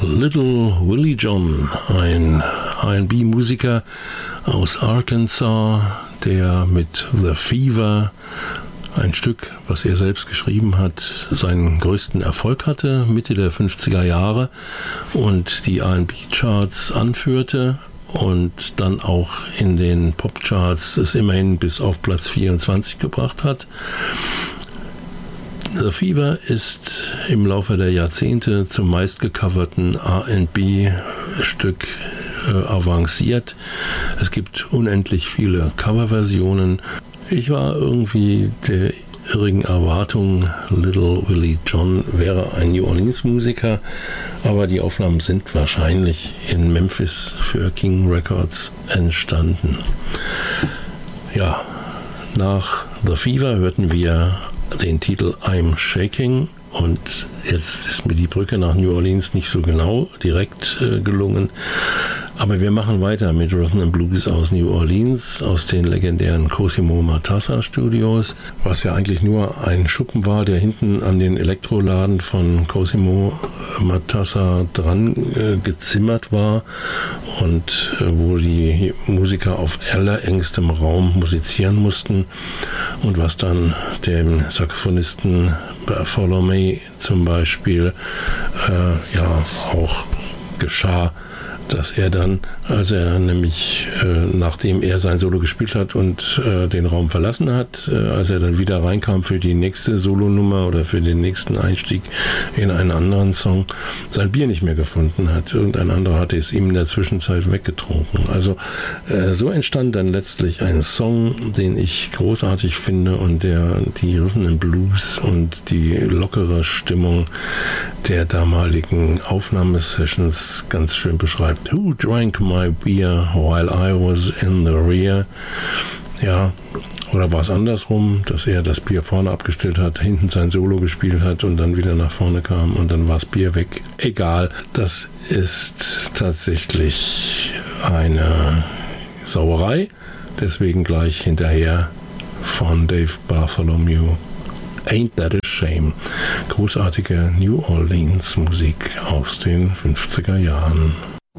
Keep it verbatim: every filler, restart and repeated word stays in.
Little Willie John, ein R and B-Musiker aus Arkansas, der mit The Fever, ein Stück, was er selbst geschrieben hat, seinen größten Erfolg hatte, Mitte der fünfziger Jahre, und die R and B-Charts anführte und dann auch in den Pop-Charts es immerhin bis auf Platz vierundzwanzig gebracht hat. The Fever ist im Laufe der Jahrzehnte zum meistgecoverten R and B-Stück äh, avanciert. Es gibt unendlich viele Coverversionen. Ich war irgendwie der irrigen Erwartung, Little Willie John wäre ein New Orleans-Musiker, aber die Aufnahmen sind wahrscheinlich in Memphis für King Records entstanden. Ja, nach The Fever hörten wir den Titel I'm Shaking, und jetzt ist mir die Brücke nach New Orleans nicht so genau direkt äh, gelungen. Aber wir machen weiter mit Rhythm and Blues aus New Orleans, aus den legendären Cosimo Matassa Studios, was ja eigentlich nur ein Schuppen war, der hinten an den Elektroladen von Cosimo Matassa dran äh, gezimmert war und äh, wo die Musiker auf allerengstem Raum musizieren mussten, und was dann dem Saxophonisten Bartholomew zum Beispiel äh, ja auch geschah, dass er dann, als er nämlich, äh, nachdem er sein Solo gespielt hat und äh, den Raum verlassen hat, äh, als er dann wieder reinkam für die nächste Solonummer oder für den nächsten Einstieg in einen anderen Song, sein Bier nicht mehr gefunden hat. Irgendein anderer hatte es ihm in der Zwischenzeit weggetrunken. Also äh, so entstand dann letztlich ein Song, den ich großartig finde und der die Rhythm and Blues und die lockere Stimmung der damaligen Aufnahmesessions ganz schön beschreibt. Who drank my beer while I was in the rear? Ja, oder war es andersrum, dass er das Bier vorne abgestellt hat, hinten sein Solo gespielt hat und dann wieder nach vorne kam und dann war das Bier weg. Egal, das ist tatsächlich eine Sauerei. Deswegen gleich hinterher von Dave Bartholomew. Ain't That a Shame. Großartige New Orleans Musik aus den fünfziger Jahren.